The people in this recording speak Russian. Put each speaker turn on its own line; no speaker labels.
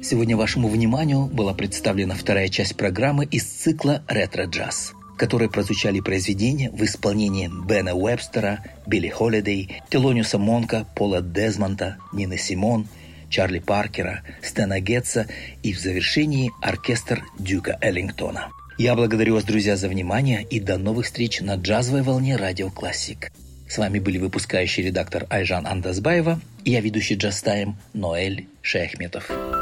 Сегодня вашему вниманию была представлена вторая часть программы из цикла «Ретро-джаз», в которой прозвучали произведения в исполнении Бена Уэбстера, Билли Холидей, Телониуса Монка, Пола Дезмонта, Нины Симон, Чарли Паркера, Стэна Гетца и в завершении оркестр Дюка Эллингтона. Я благодарю вас, друзья, за внимание и до новых встреч на джазовой волне Радио Классик. С вами были выпускающий редактор Айжан Андазбаева и я ведущий Джаз Тайм Ноэль Шаяхметов.